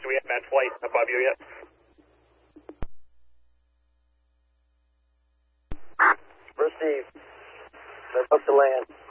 Do we have match flight above you yet? Received. Let's hook to land.